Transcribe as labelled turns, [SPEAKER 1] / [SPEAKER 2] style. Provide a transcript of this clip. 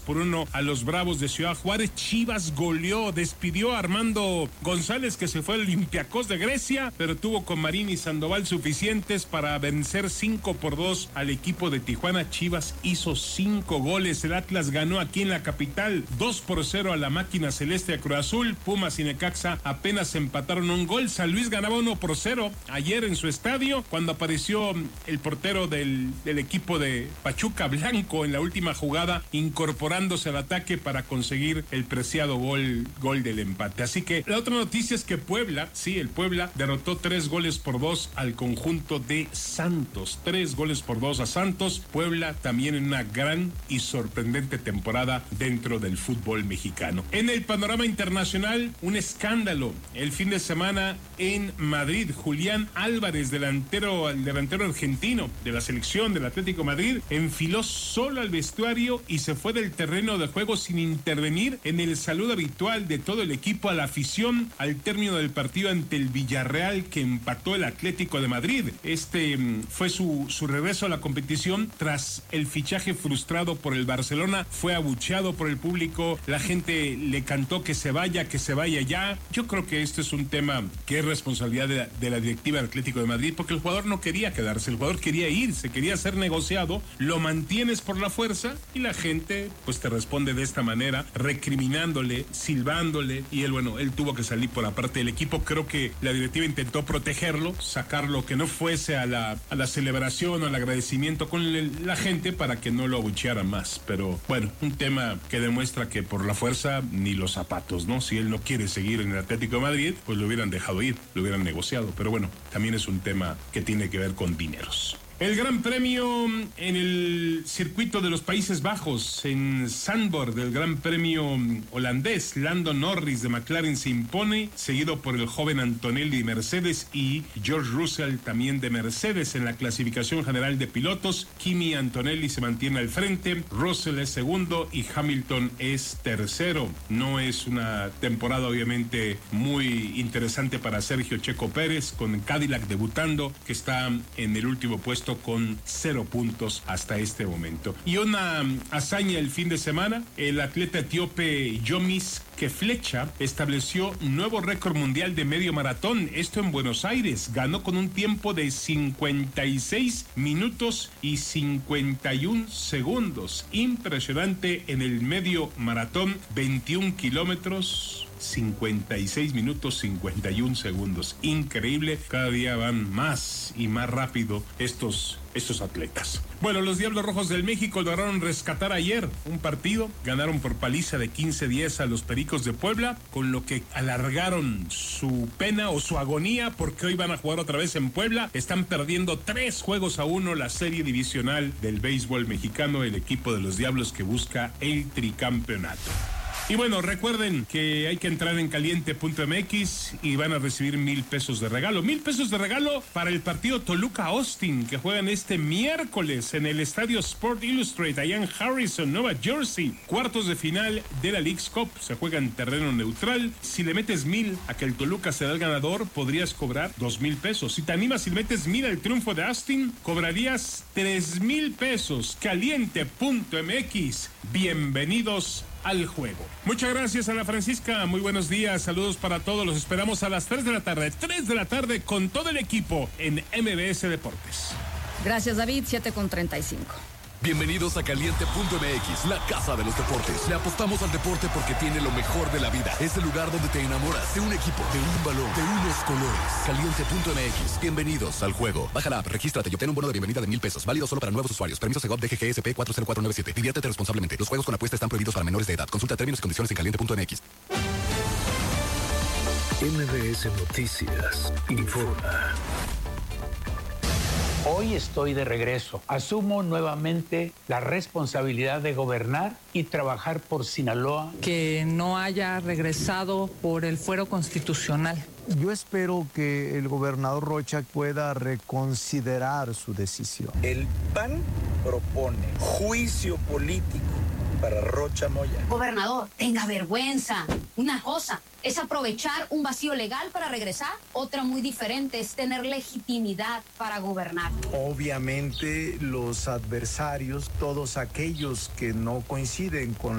[SPEAKER 1] 2-1 a los Bravos de Ciudad Juárez. Chivas goleó, despidió a Armando González, que se fue al Olympiacos de Grecia, pero tuvo con Marín y Sandoval suficientes para vencer 5-2 al equipo de Tijuana. Chivas hizo 5 goles. El Atlas ganó aquí en la capital 2-0 a la máquina celeste de Cruz Azul. Pumas y Necaxa apenas empataron un gol. San Luis ganaba 1-0 ayer en su estadio, cuando apareció el portero del equipo de Pachuca, Blanco, en la última jugada, incorporándose al ataque para conseguir el preciado gol del empate. Así que la otra noticia es que Puebla, sí, el Puebla derrotó 3-2 al conjunto de Santos. 3-2 a Santos. Puebla también en una gran y sorprendente temporada dentro del fútbol mexicano. En el panorama internacional, un escándalo el fin de semana en Madrid. Julián Álvarez, delantero argentino de la selección del Atlético Madrid, enfiló solo al vestuario y se fue del terreno de juego sin intervenir en el saludo habitual de todo el equipo a la afición al término del partido ante el Villarreal, que empató el Atlético de Madrid. Fue su regreso a la competición tras el fichaje frustrado por el Barcelona. Fue abucheado por el público, la gente le cantó que se vaya ya. Yo creo que este es un tema que es responsabilidad de la directiva del Atlético de Madrid, porque el jugador no quería quedarse, el jugador quería irse, quería ser negociado, lo mantienes por la fuerza y la gente pues te responde de esta manera, recriminándole, silbándole, y él tuvo que salir por aparte del equipo. Creo que la directiva intentó protegerlo, sacarlo, que no fuese a la celebración o al agradecimiento con la gente para que no lo abuchearan más. Pero bueno, un tema que demuestra que por la fuerza ni los zapatos, ¿no? Si él no quiere seguir en el Atlético de Madrid, pues lo hubieran dejado ir, lo hubieran negociado. Pero bueno, también es un tema que tiene que ver con dineros. El Gran Premio en el circuito de los Países Bajos, en Zandvoort, del Gran Premio holandés, Lando Norris de McLaren se impone, seguido por el joven Antonelli de Mercedes y George Russell también de Mercedes. En la clasificación general de pilotos, Kimi Antonelli se mantiene al frente, Russell es segundo y Hamilton es tercero. No es una temporada obviamente muy interesante para Sergio Checo Pérez, con Cadillac debutando, que está en el último puesto con 0 puntos hasta este momento. Y una hazaña el fin de semana, el atleta etíope Yomis Keflecha estableció nuevo récord mundial de medio maratón, esto en Buenos Aires. Ganó con un tiempo de 56 minutos y 51 segundos. Impresionante en el medio maratón, 21 kilómetros. 56 minutos 51 segundos. Increíble, cada día van más y más rápido estos atletas. Bueno, los Diablos Rojos del México lograron rescatar ayer un partido, ganaron por paliza de 15-10 a los Pericos de Puebla, con lo que alargaron su pena o su agonía, porque hoy van a jugar otra vez en Puebla. Están perdiendo 3-1 la serie divisional del béisbol mexicano, el equipo de los Diablos que busca el tricampeonato. Y bueno, recuerden que hay que entrar en caliente.mx y van a recibir 1,000 pesos de regalo. 1,000 pesos de regalo para el partido Toluca-Austin, que juegan este miércoles en el estadio Sport Illustrated, allá en Harrison, Nueva Jersey. Cuartos de final de la Leagues Cup. Se juega en terreno neutral. Si le metes 1,000 a que el Toluca sea el ganador, podrías cobrar 2,000 pesos. Si te animas, si le metes 1,000 al triunfo de Austin, cobrarías 3,000 pesos. Caliente.mx. Bienvenidos al juego. Muchas gracias, Ana Francisca. Muy buenos días. Saludos para todos. Los esperamos a las 3 de la tarde. 3 de la tarde con todo el equipo en MBS Deportes.
[SPEAKER 2] Gracias, David. 7:35.
[SPEAKER 3] Bienvenidos a Caliente.mx, la casa de los deportes. Le apostamos al deporte porque tiene lo mejor de la vida. Es el lugar donde te enamoras de un equipo, de un balón, de unos colores. Caliente.mx. Bienvenidos al juego. Baja la app, regístrate y obtén un bono de bienvenida de 1,000 pesos. Válido solo para nuevos usuarios. Permiso Segov DGGSP 40497. Diviértete responsablemente. Los juegos con apuesta están prohibidos para menores de edad. Consulta términos y condiciones en Caliente.mx.
[SPEAKER 4] MBS Noticias informa.
[SPEAKER 5] Hoy estoy de regreso. Asumo nuevamente la responsabilidad de gobernar y trabajar por Sinaloa.
[SPEAKER 6] Que no haya regresado por el fuero constitucional.
[SPEAKER 7] Yo espero que el gobernador Rocha pueda reconsiderar su decisión.
[SPEAKER 8] El PAN propone juicio político para Rocha Moya.
[SPEAKER 9] Gobernador, tenga vergüenza. Una cosa es aprovechar un vacío legal para regresar. Otra muy diferente es tener legitimidad para gobernar.
[SPEAKER 7] Obviamente los adversarios, todos aquellos que no coinciden con